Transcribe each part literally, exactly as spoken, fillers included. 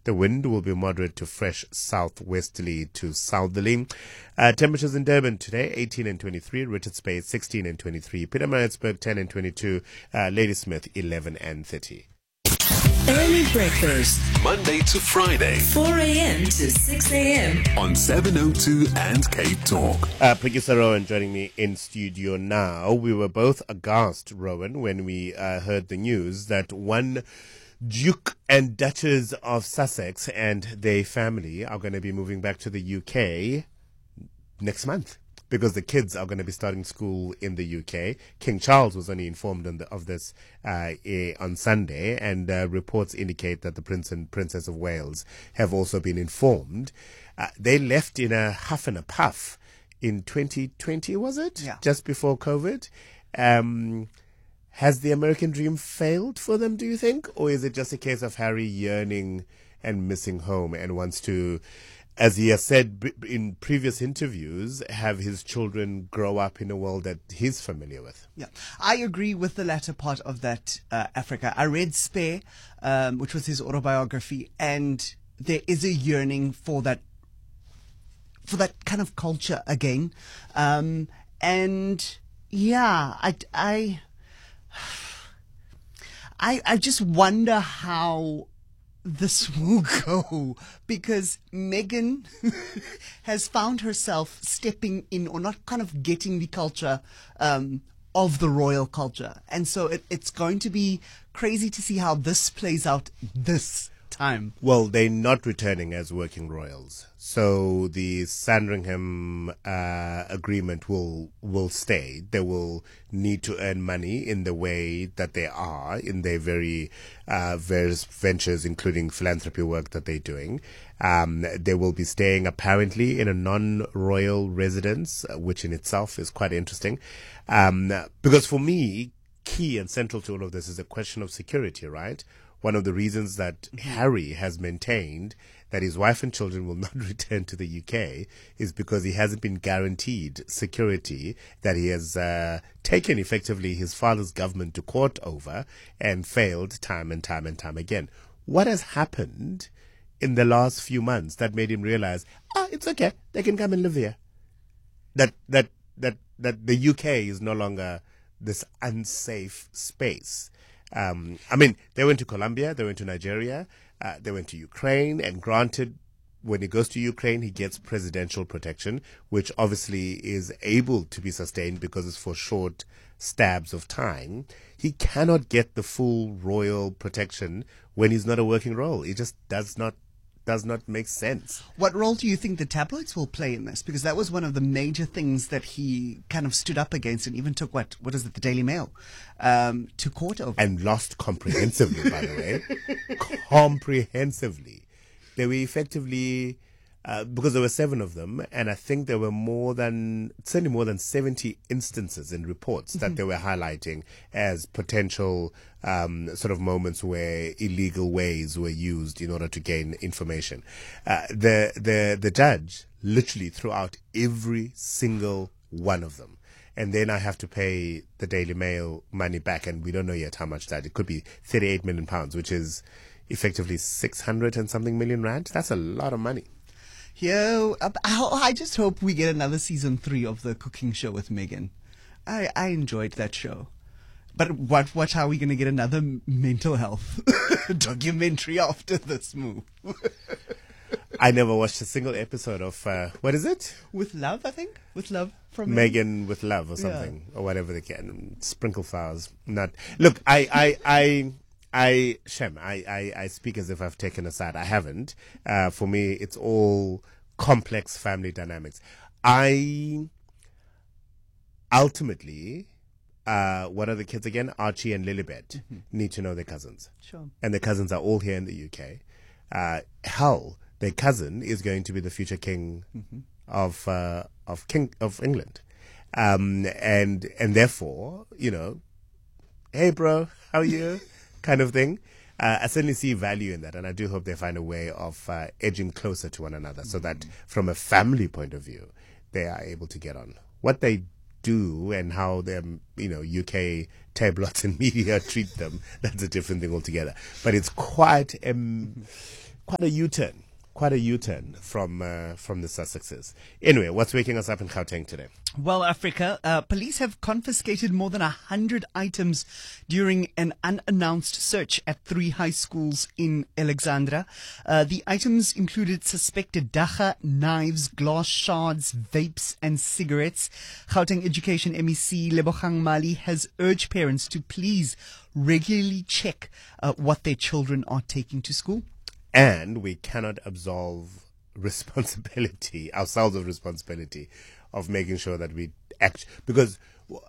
The wind will be moderate to fresh southwesterly to southerly. Uh, temperatures in Durban today, eighteen and twenty-three. Richards Bay, sixteen and twenty-three. Pietermaritzburg, ten and twenty-two. Uh, Ladysmith, eleven and thirty. Early breakfast, Monday to Friday four a.m. to six a.m. on seven oh two and Cape Talk. Uh, Producer Rowan joining me in studio now. We were both aghast, Rowan, when we uh, heard the news that one Duke and Duchess of Sussex and their family are going to be moving back to the U K next month, because the kids are going to be starting school in the U K. King Charles was only informed on the, of this uh, eh, on Sunday, and uh, reports indicate that the Prince and Princess of Wales have also been informed. Uh, they left in a huff and a puff in twenty twenty, was it? Yeah. Just before COVID. Um, has the American dream failed for them, do you think? Or is it just a case of Harry yearning and missing home and wants to, as he has said b- in previous interviews, have his children grow up in a world that he's familiar with? Yeah, I agree with the latter part of that, uh, Africa. I read Spare, um, which was his autobiography, and there is a yearning for that, for that kind of culture again. Um, and yeah, I, I, I, I just wonder how this will go, because Meghan has found herself stepping in, or not kind of getting the culture um, of the royal culture. And so it, it's going to be crazy to see how this plays out this time. Well, they're not returning as working royals. So the Sandringham uh, agreement will will stay. They will need to earn money in the way that they are in their very uh, various ventures, including philanthropy work that they're doing. Um, they will be staying apparently in a non-royal residence, uh, which in itself is quite interesting. Um, because for me, key and central to all of this is a question of security, right? One of the reasons that mm-hmm. Harry has maintained that his wife and children will not return to the U K is because he hasn't been guaranteed security that he has uh, taken effectively his father's government to court over and failed time and time and time again. What has happened in the last few months that made him realize, ah, it's okay, they can come and live here? That, that, that, that the U K is no longer this unsafe space. Um, I mean, they went to Colombia, they went to Nigeria, uh, they went to Ukraine, and granted, when he goes to Ukraine, he gets presidential protection, which obviously is able to be sustained because it's for short stabs of time. He cannot get the full royal protection when he's not a working role. It just does not does not make sense. What role do you think the tabloids will play in this? Because that was one of the major things that he kind of stood up against, and even took, what, what is it, the Daily Mail, um, to court over. And lost comprehensively, by the way. Comprehensively. They were effectively, uh, because there were seven of them, and I think there were more than, certainly more than seventy instances in reports that they were highlighting as potential um, sort of moments where illegal ways were used in order to gain information. Uh, the, the, the judge literally threw out every single one of them. And then I have to pay the Daily Mail money back, and we don't know yet how much that. It could be thirty-eight million pounds, which is effectively six hundred and something million rand. That's a lot of money. Yo, I just hope we get another season three of the cooking show with Meghan. I, I enjoyed that show. But what, what are we going to get another mental health documentary after this move? I never watched a single episode of, uh, what is it? With Love, I think? With Love from Meghan with Love or something, yeah. Or whatever they can. Sprinkle flowers. Not. Look, I, I, I, I, Shem, I, I, I speak as if I've taken a side. I haven't. Uh, for me, it's all complex family dynamics. I, ultimately, uh, what are the kids again? Archie and Lilibet mm-hmm. need to know their cousins. Sure. And their cousins are all here in the U K. Uh, hell, their cousin is going to be the future king mm-hmm. of, uh, of king, of England. Um, and, and therefore, you know, hey bro, how are you? Kind of thing. Uh, I certainly see value in that, and I do hope they find a way of uh, edging closer to one another, so that from a family point of view, they are able to get on. What they do and how their, you know, U K tabloids and media treat them, that's a different thing altogether. But it's quite um, quite a U-turn. Quite a U-turn from uh, from the Sussexes. Anyway, what's waking us up in Gauteng today? Well, Africa, uh, police have confiscated more than a hundred items during an unannounced search at three high schools in Alexandra. Uh, the items included suspected dagga, knives, glass shards, vapes, and cigarettes. Gauteng Education M E C Lebogang Mali has urged parents to please regularly check uh, what their children are taking to school. And we cannot absolve responsibility, ourselves of responsibility of making sure that we act. Because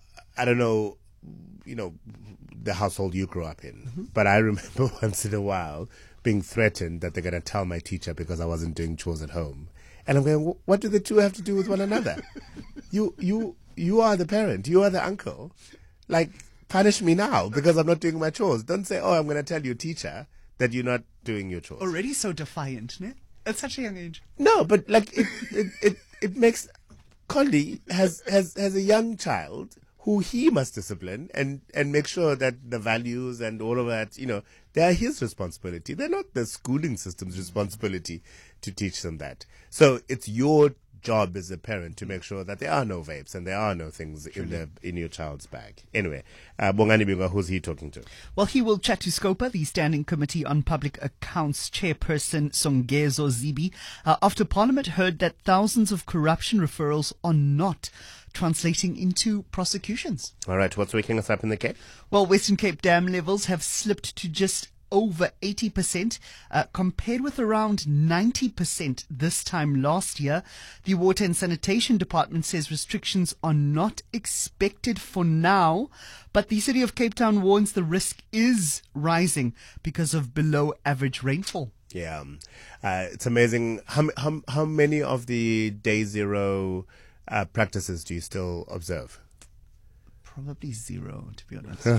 I don't know, you know, the household you grew up in, mm-hmm. but I remember once in a while being threatened that they're going to tell my teacher because I wasn't doing chores at home. And I'm going, what do the two have to do with one another? you, you, you are the parent. You are the uncle. Like, punish me now because I'm not doing my chores. Don't say, oh, I'm going to tell you, teacher, that you're not doing your chores. Already so defiant, ne? At such a young age. No, but like it, it, it, it makes Condi has, has has a young child who he must discipline and, and make sure that the values and all of that, you know, they are his responsibility. They're not the schooling system's responsibility to teach them that. So it's your job as a parent to make sure that there are no vapes and there are no things in the in your child's bag. Anyway, uh, Bongani Bingwa, who's he talking to? Well, he will chat to SCOPA, the Standing Committee on Public Accounts chairperson Songezo Zibi, uh, after Parliament heard that thousands of corruption referrals are not translating into prosecutions. All right, what's waking us up in the Cape? Well, Western Cape dam levels have slipped to just over eighty percent, uh, compared with around ninety percent this time last year. The Water and Sanitation Department says restrictions are not expected for now, but the City of Cape Town warns the risk is rising because of below average rainfall. Yeah, um, uh, it's amazing. How, how, how many of the day zero uh, practices do you still observe? Probably zero, to be honest.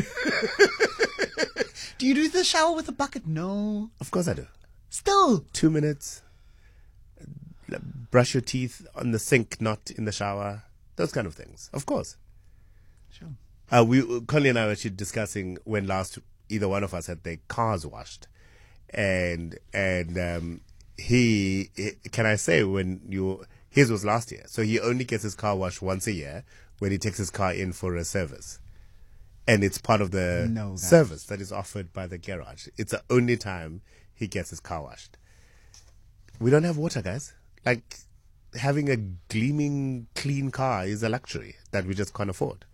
Do you do the shower with a bucket? No. Of course I do. Still. Two minutes. Brush your teeth on the sink, not in the shower. Those kind of things. Of course. Sure. Uh, we, Connie and I were actually discussing when last either one of us had their cars washed. And, and, um, he, he, can I say when you, his was last year. So he only gets his car washed once a year when he takes his car in for a service. And it's part of the that. service that is offered by the garage. It's the only time he gets his car washed. We don't have water, guys. Like, having a gleaming, clean car is a luxury that we just can't afford.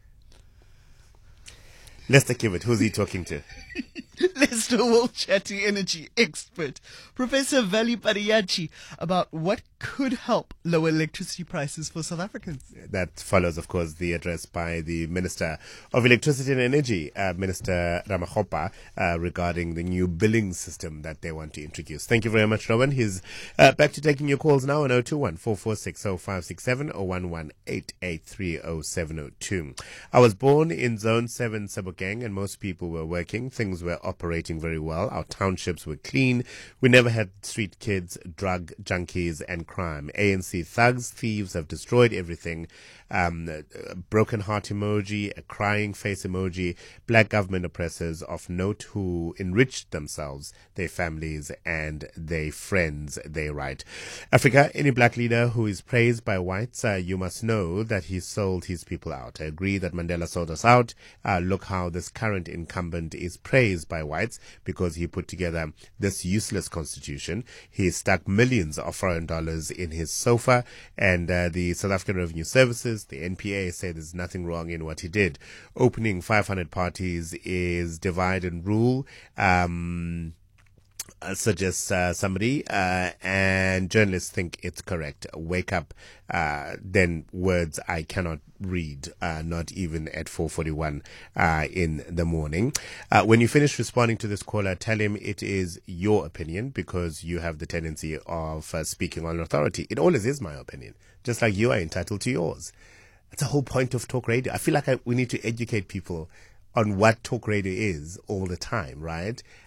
Lester Kibbett, who's he talking to? Lester will chat to energy expert Professor Vali Pariyachi about what could help lower electricity prices for South Africans. That follows, of course, the address by the Minister of Electricity and Energy, uh, Minister Ramakgopa, uh, regarding the new billing system that they want to introduce. Thank you very much, Robin. He's uh, back to taking your calls now on zero two one, four four six, zero five six seven or one one eight eight three zero seven zero two. I was born in Zone seven, Sebokeng, and most people were working. Things were operating very well. Our townships were clean. We never had street kids, drug junkies, and crime. A N C thugs, thieves have destroyed everything. Um, a broken heart emoji, a crying face emoji, black government oppressors of note who enriched themselves, their families, and their friends, they write. Africa, any black leader who is praised by whites, uh, you must know that he sold his people out. I agree that Mandela sold us out. Uh, look how this current incumbent is praised by whites because he put together this useless constitution. He stuck millions of foreign dollars in his sofa, and uh, the South African Revenue Services, the N P A, say there's nothing wrong in what he did. Opening five hundred parties is divide and rule. Um, Uh, suggests uh, somebody, uh, and journalists think it's correct. Wake up, uh, then words I cannot read, uh, not even at four forty-one uh, in the morning. Uh, when you finish responding to this caller, tell him it is your opinion because you have the tendency of uh, speaking on authority. It always is my opinion, just like you are entitled to yours. That's the whole point of talk radio. I feel like I, we need to educate people on what talk radio is all the time, right?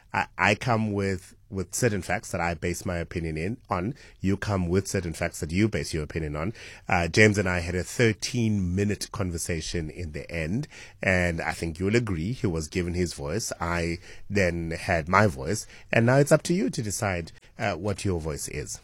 I, I come with with certain facts that I base my opinion in on. You come with certain facts that you base your opinion on. Uh, James and I had a thirteen minute conversation in the end, and I think you'll agree he was given his voice. I then had my voice, and now it's up to you to decide uh, what your voice is.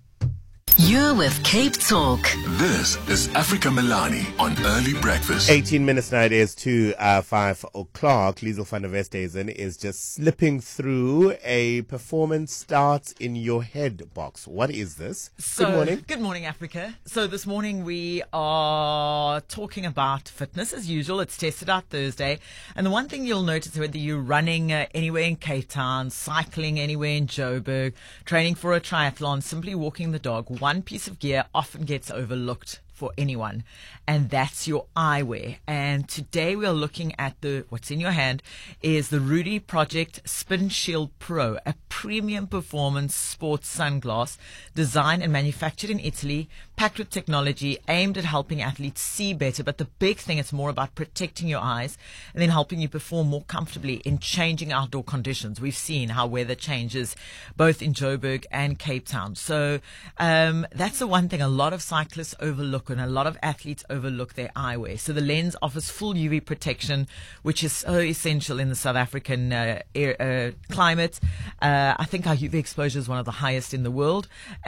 You're with Cape Talk. This is Africa Milani on Early Breakfast. eighteen minutes now it is to uh, five o'clock. Liesl van der Westhuizen is just slipping through a performance starts in your head box. What is this? So, Good morning. Good morning, Africa. So this morning we are talking about fitness as usual. It's Tested Out Thursday. And the one thing you'll notice whether you're running uh, anywhere in Cape Town, cycling anywhere in Joburg, training for a triathlon, simply walking the dog, one piece of gear often gets overlooked for anyone, and that's your eyewear. And today we are looking at the what's in your hand is the Rudy Project Spin Shield Pro, a premium performance sports sunglass designed and manufactured in Italy, packed with technology aimed at helping athletes see better. But the big thing, it's more about protecting your eyes and then helping you perform more comfortably in changing outdoor conditions. We've seen how weather changes both in Joburg and Cape Town. So um, that's the one thing a lot of cyclists overlook and a lot of athletes overlook their eyewear. So the lens offers full U V protection, which is so essential in the South African uh, air, uh, climate. Uh, I think our U V exposure is one of the highest in the world.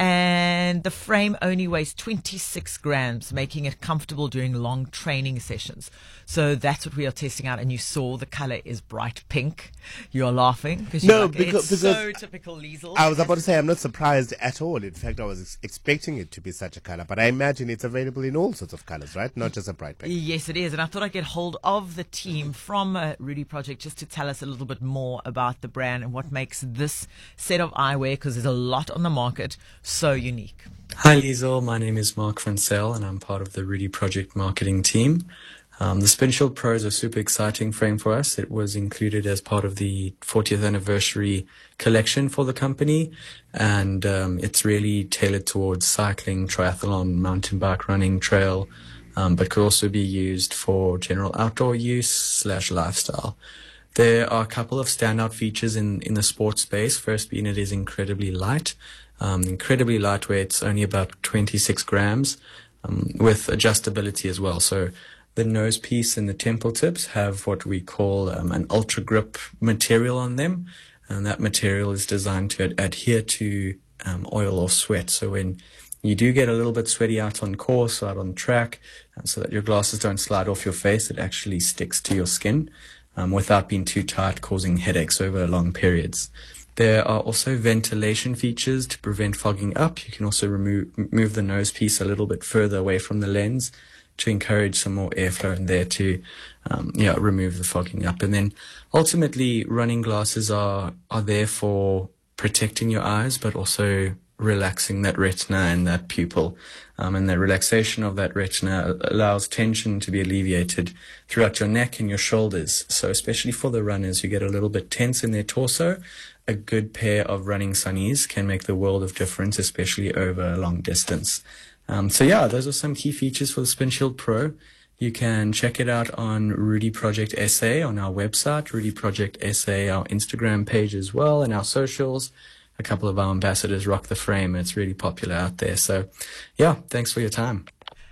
And the frame only weighs twenty-six grams, making it comfortable during long training sessions. So that's what we are testing out. And you saw the color is bright pink. You're laughing because you're No, like, because- it's because so typical Liesl. I was about to say I'm not surprised at all. In fact, I was ex- expecting it to be such a color, but I imagine it's available in all sorts of colors, right? Not just a bright pink. Yes, it is. And I thought I'd get hold of the team from uh, Rudy Project just to tell us a little bit more about the brand and what makes this set of eyewear, because there's a lot on the market, so unique. Hi Liesl, my name is Mark van Zyl and I'm part of the Rudy Project marketing team. Um, the Spin Shield Pro is a super exciting frame for us. It was included as part of the fortieth anniversary collection for the company, and um, it's really tailored towards cycling, triathlon, mountain bike, running, trail, um, but could also be used for general outdoor use slash lifestyle. There are a couple of standout features in, in the sports space. First being it is incredibly light, um, incredibly lightweight. It's only about twenty-six grams, um, with adjustability as well. So the nose piece and the temple tips have what we call um, an ultra grip material on them, and that material is designed to ad- adhere to um, oil or sweat. So when you do get a little bit sweaty out on course, out on track, um, so that your glasses don't slide off your face, it actually sticks to your skin um, without being too tight, causing headaches over long periods. There are also ventilation features to prevent fogging up. You can also remove move the nose piece a little bit further away from the lens to encourage some more airflow in there to, um, yeah, remove the fogging up. And then ultimately running glasses are, are there for protecting your eyes, but also relaxing that retina and that pupil. Um, and the relaxation of that retina allows tension to be alleviated throughout your neck and your shoulders. So especially for the runners who get a little bit tense in their torso, a good pair of running sunnies can make the world of difference, especially over a long distance. Um, so yeah, those are some key features for the Spin Shield Pro. You can check it out on Rudy Project S A on our website, Rudy Project S A, our Instagram page as well, and our socials. A couple of our ambassadors rock the frame. It's really popular out there. So yeah, thanks for your time.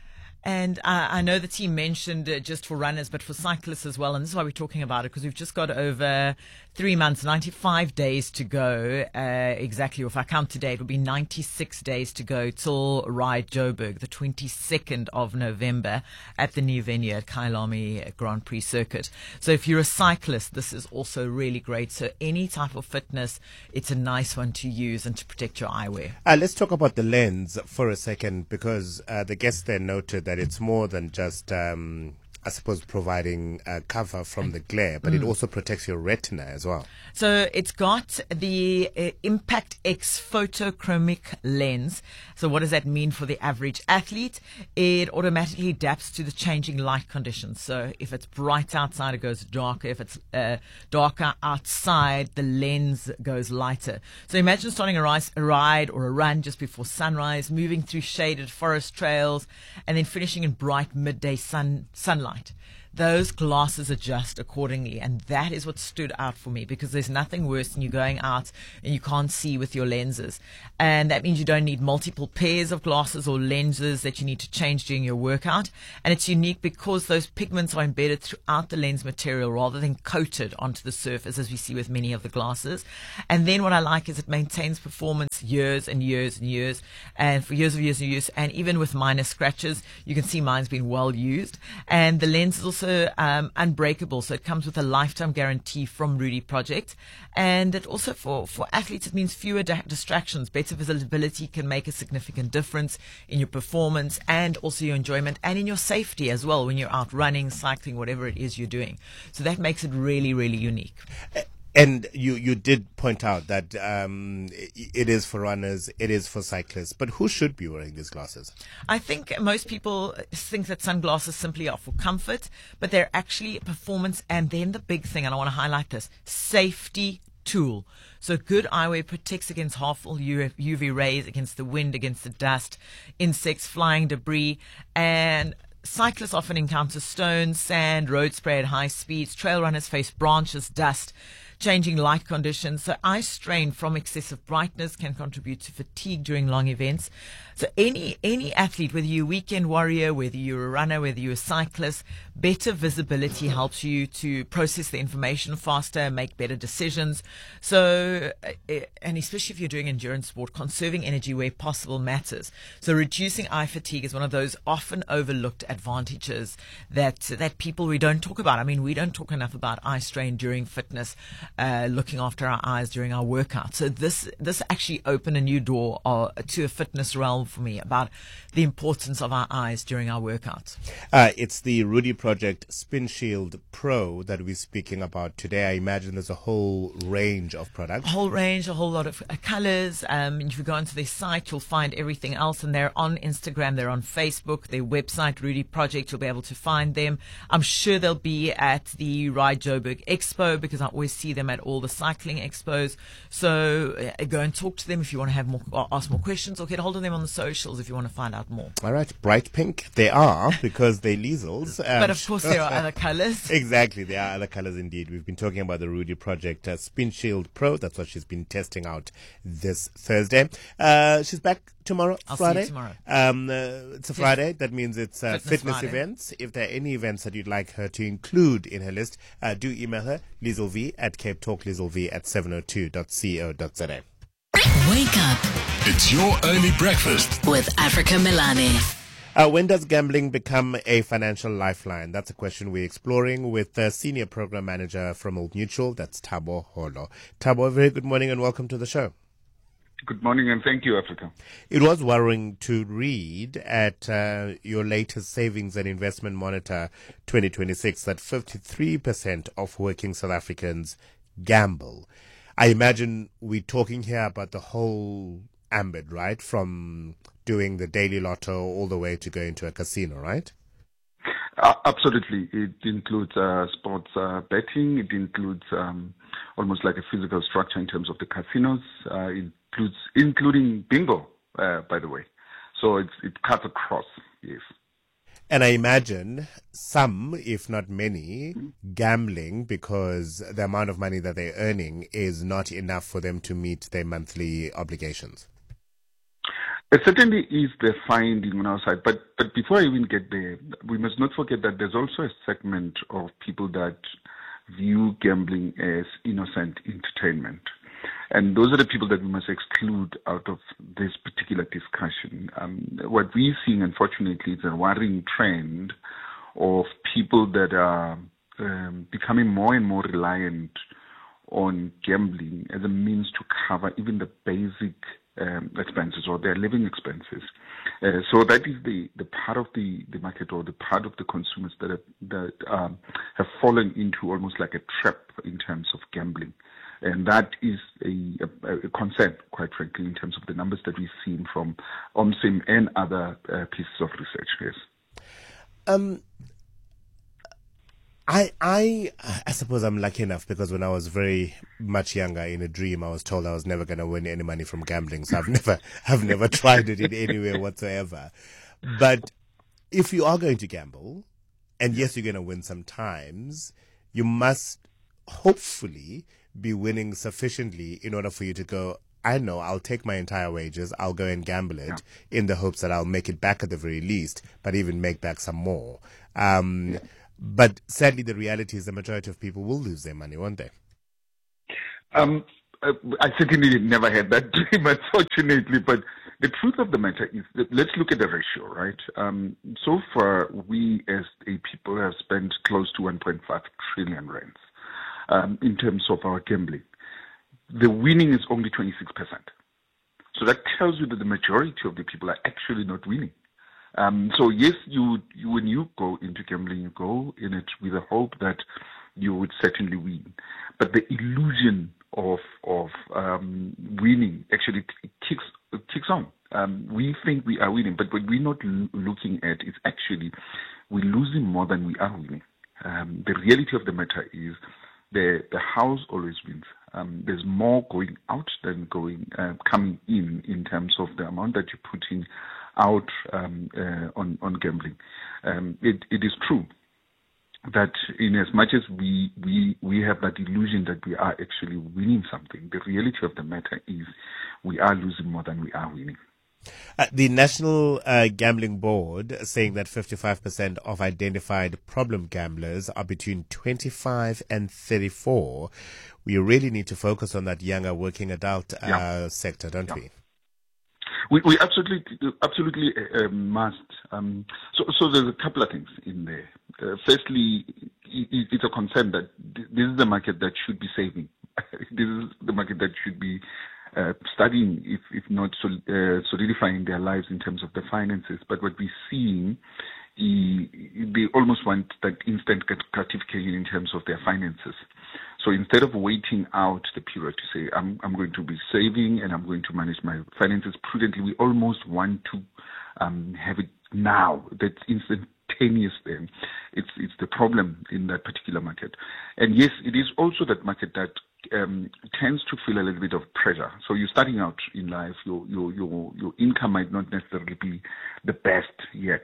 And uh, I know the team mentioned uh, just for runners, but for cyclists as well. And this is why we're talking about it, because we've just got over three months, ninety-five days to go. Uh, exactly, if I count today, it'll be ninety-six days to go till Ride Joburg, the twenty-second of November at the new venue at Kyalami Grand Prix Circuit. So if you're a cyclist, this is also really great. So any type of fitness, it's a nice one to use and to protect your eyewear. Uh, let's talk about the lens for a second, because uh, the guest there noted that it's more than just, um, I suppose, providing a cover from the glare, but mm. it also protects your retina as well. So it's got the uh, Impact X photochromic lens. So what does that mean for the average athlete? It automatically adapts to the changing light conditions. So if it's bright outside, it goes darker. If it's uh, darker outside, the lens goes lighter. So imagine starting a, rise, a ride or a run just before sunrise, moving through shaded forest trails, and then finishing in bright midday sun sunlight. those glasses adjust accordingly. And that is what stood out for me, because there's nothing worse than you going out and you can't see with your lenses. And that means you don't need multiple pairs of glasses or lenses that you need to change during your workout. And it's unique because those pigments are embedded throughout the lens material rather than coated onto the surface, as we see with many of the glasses. And then what I like is it maintains performance years and years and years, and for years and years and years. And even with minor scratches, you can see mine's been well used. And the lens is also um, unbreakable, so it comes with a lifetime guarantee from Rudy Project. And it also, for, for athletes, it means fewer di- distractions. Better visibility can make a significant difference in your performance and also your enjoyment and in your safety as well when you're out running, cycling, whatever it is you're doing. So that makes it really, really unique. And you, you did point out that um, it is for runners, it is for cyclists, but who should be wearing these glasses? I think most people think that sunglasses simply are for comfort, but they're actually performance, and then the big thing, and I want to highlight this, safety tool. So good eyewear protects against harmful U V rays, against the wind, against the dust, insects, flying debris, and cyclists often encounter stones, sand, road spray at high speeds. Trail runners face branches, dust, changing light conditions. So eye strain from excessive brightness can contribute to fatigue during long events. So any any athlete, whether you're a weekend warrior, whether you're a runner, whether you're a cyclist, better visibility helps you to process the information faster, make better decisions. So, and especially if you're doing endurance sport, conserving energy where possible matters. So reducing eye fatigue is one of those often overlooked advantages that that people we don't talk about. I mean, we don't talk enough about eye strain during fitness. Uh, looking after our eyes during our workout. So this this actually opened a new door uh, to a fitness realm for me about the importance of our eyes during our workouts. Uh, it's the Rudy Project Spin Shield Pro that we're speaking about today. I imagine there's a whole range of products. A whole range, a whole lot of uh, colors. Um, if you go onto their site, you'll find everything else. And they're on Instagram, they're on Facebook, their website, Rudy Project, you'll be able to find them. I'm sure they'll be at the Ride Joburg Expo, because I always see them at all the cycling expos. So uh, go and talk to them if you want to have more, or ask more questions, or get hold of them on the socials if you want to find out more. All right, bright pink they are, because they're Liesels. Um, but of course there are other colors. Exactly, there are other colors indeed. We've been talking about the Rudy Project uh, Spin Shield Pro. That's what she's been testing out this Thursday. Uh, she's back tomorrow, I'll Friday. See you tomorrow. Um, uh, it's a Friday. That means it's uh, Fitness, fitness Friday. events. If there are any events that you'd like her to include in her list, uh, do email her, lieselv at cape talk lieselv at seven oh two dot co dot za. Wake up It's your early breakfast. with Africa Milani. Uh, when does gambling become a financial lifeline? That's a question we're exploring with the Senior Program Manager from Old Mutual. That's Thabo Holo. Thabo, a very good morning and welcome to the show. Good morning and thank you, Africa. It was worrying to read at uh, your latest Savings and Investment Monitor twenty twenty-six that fifty-three percent of working South Africans gamble. I imagine we're talking here about the whole ambit, right? From doing the daily lotto all the way to going to a casino, right? Uh, absolutely. It includes uh, sports uh, betting. It includes um, almost like a physical structure in terms of the casinos. Uh, it includes including bingo, uh, by the way. So it's, it cuts across, yes. And I imagine some, if not many, gambling because the amount of money that they're earning is not enough for them to meet their monthly obligations. It certainly is the finding on our side. But, but before I even get there, we must not forget that there's also a segment of people that view gambling as innocent entertainment. And those are the people that we must exclude out of this particular discussion. Um, what we're seeing, unfortunately, is a worrying trend of people that are um, becoming more and more reliant on gambling as a means to cover even the basic um, expenses or their living expenses. Uh, so that is the, the part of the, the market or the part of the consumers that have, that um, have fallen into almost like a trap in terms of gambling. And that is a, a, a concern, quite frankly, in terms of the numbers that we've seen from OMSIM and other uh, pieces of research. Yes. Um, I, I, I suppose I'm lucky enough because when I was very much younger, in a dream, I was told I was never going to win any money from gambling. So I've never, I've never tried it in any way whatsoever. But if you are going to gamble, and yes, you're going to win sometimes. You must hopefully be winning sufficiently in order for you to go, I know, I'll take my entire wages, I'll go and gamble it yeah. in the hopes that I'll make it back at the very least, but even make back some more. Um, yeah. But sadly, the reality is the majority of people will lose their money, won't they? Um, I certainly never had that dream, unfortunately, but the truth of the matter is that let's look at the ratio, right? Um, so far, we as a people have spent close to one point five trillion rands um, in terms of our gambling. The winning is only twenty-six percent. So that tells you that the majority of the people are actually not winning. Um, so yes, you, you when you go into gambling, you go in it with the hope that you would certainly win. But the illusion of of um, winning actually t- kicks kicks on. Um, we think we are winning, but what we're not l- looking at is actually we're losing more than we are winning. Um, the reality of the matter is the the house always wins. Um, there's more going out than going uh, coming in in terms of the amount that you're putting out um, uh, on on gambling. Um, it it is true that in as much as we, we we have that illusion that we are actually winning something, the reality of the matter is we are losing more than we are winning. Uh, the National uh, Gambling Board saying that fifty-five percent of identified problem gamblers are between twenty-five and thirty-four. We really need to focus on that younger working adult uh, yeah. sector, don't yeah. we? We, we absolutely, absolutely uh, must. Um, so, so there's a couple of things in there. Uh, firstly, it, it's a concern that this is the market that should be saving. This is the market that should be uh, studying, if, if not sol- uh, solidifying their lives in terms of the finances. But what we're seeing, is they almost want that instant gratification in terms of their finances. So instead of waiting out the period to say, I'm, I'm going to be saving and I'm going to manage my finances prudently, we almost want to um, have it now. That's instantaneous then. It's, it's the problem in that particular market. And yes, it is also that market that um, tends to feel a little bit of pressure. So you're starting out in life, your, your, your, your income might not necessarily be the best yet.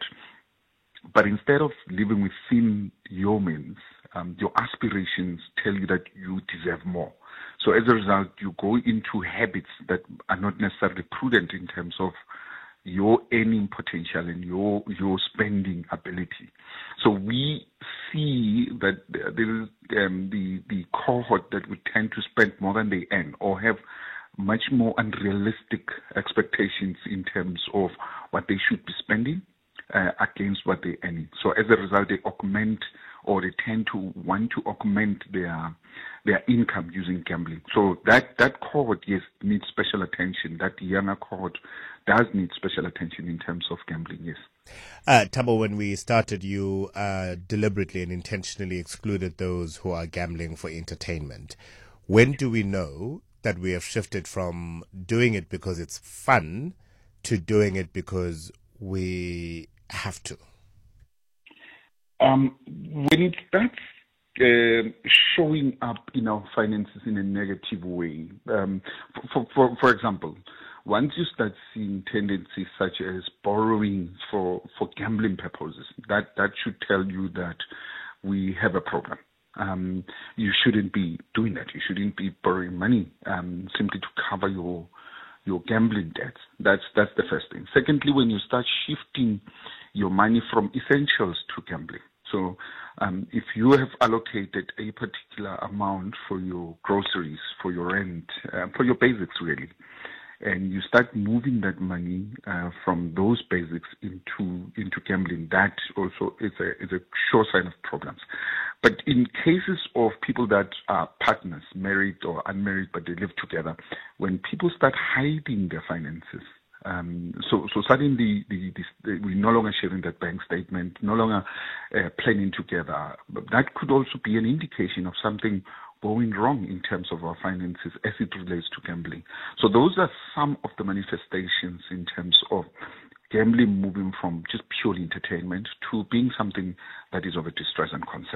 But instead of living within your means, um, your aspirations tell you that you deserve more. So as a result, you go into habits that are not necessarily prudent in terms of your earning potential and your your spending ability. So we see that there is um, the the cohort that would tend to spend more than they earn or have much more unrealistic expectations in terms of what they should be spending uh, against what they're earning. So as a result, they augment or they tend to want to augment their their income using gambling. So that, that cohort, yes, needs special attention. That younger cohort does need special attention in terms of gambling, yes. Uh, Thabo, when we started, you uh, deliberately and intentionally excluded those who are gambling for entertainment. When do we know that we have shifted from doing it because it's fun to doing it because we have to? Um, when it starts uh, showing up in our finances in a negative way, um, for, for, for example, once you start seeing tendencies such as borrowing for, for gambling purposes, that, that should tell you that we have a problem. Um, you shouldn't be doing that. You shouldn't be borrowing money um, simply to cover your your gambling debts. That's that's the first thing. Secondly, when you start shifting your money from essentials to gambling. So um, if you have allocated a particular amount for your groceries, for your rent, uh, for your basics really, and you start moving that money uh, from those basics into into gambling, that also is a is a sure sign of problems. But in cases of people that are partners, married or unmarried, but they live together, when people start hiding their finances, um, so so suddenly the, the, the, we're no longer sharing that bank statement, no longer uh, planning together. But that could also be an indication of something going wrong in terms of our finances as it relates to gambling. So those are some of the manifestations in terms of gambling moving from just purely entertainment to being something that is of a distress and concern.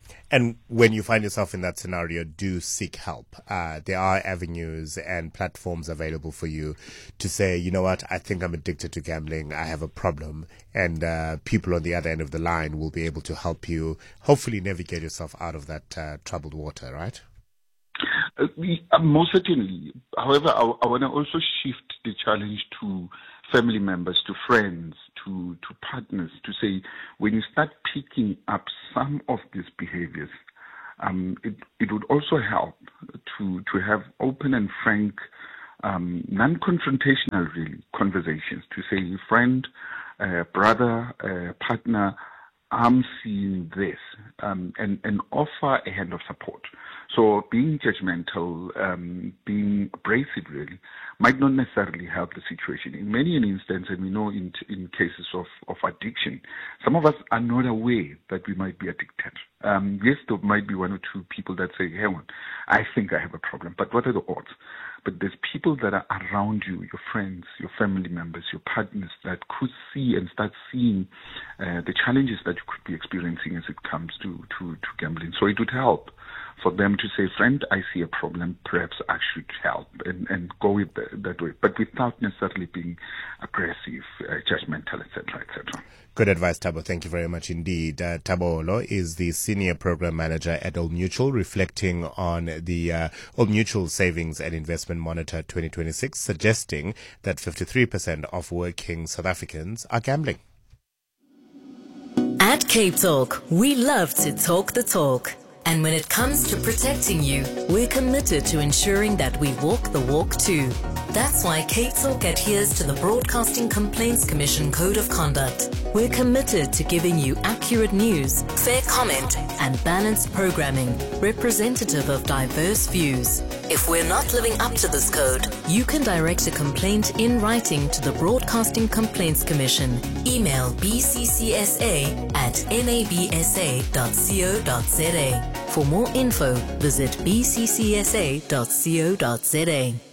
And when you find yourself in that scenario, do seek help. Uh, there are avenues and platforms available for you to say, you know what, I think I'm addicted to gambling. I have a problem. And uh, people on the other end of the line will be able to help you, hopefully navigate yourself out of that uh, troubled water, right? Uh, we, uh, most certainly. However, I, I want to also shift the challenge to family members, to friends, to, to partners, to say, when you start picking up some of these behaviors, um, it, it would also help to, to have open and frank, um, non-confrontational, really, conversations, to say, friend, uh, brother, uh, partner, I'm seeing this, um, and, and offer a hand of support. So being judgmental, um, being abrasive really, might not necessarily help the situation. In many an instance, and we know in, in cases of, of addiction, some of us are not aware that we might be addicted. Um, yes, there might be one or two people that say, hey, I think I have a problem, but what are the odds? But there's people that are around you, your friends, your family members, your partners, that could see and start seeing uh, the challenges that you could be experiencing as it comes to, to, to gambling. So it would help for them to say, friend, I see a problem, perhaps I should help, and, and go with the, that way, but without necessarily being aggressive, uh, judgmental, et cetera, et cetera. Good advice, Tabo. Thank you very much indeed. Uh, Tabo Olo is the Senior Program Manager at Old Mutual, reflecting on the uh, Old Mutual Savings and Investment Monitor twenty twenty-six, suggesting that fifty-three percent of working South Africans are gambling. At Cape Talk, we love to talk the talk. And when it comes to protecting you, we're committed to ensuring that we walk the walk too. That's why Cape Talk adheres to the Broadcasting Complaints Commission Code of Conduct. We're committed to giving you accurate news, fair comment, and balanced programming, representative of diverse views. If we're not living up to this code, you can direct a complaint in writing to the Broadcasting Complaints Commission. Email b c c s a at n a b s a dot co dot z a. For more info, visit b c c s a dot co dot z a.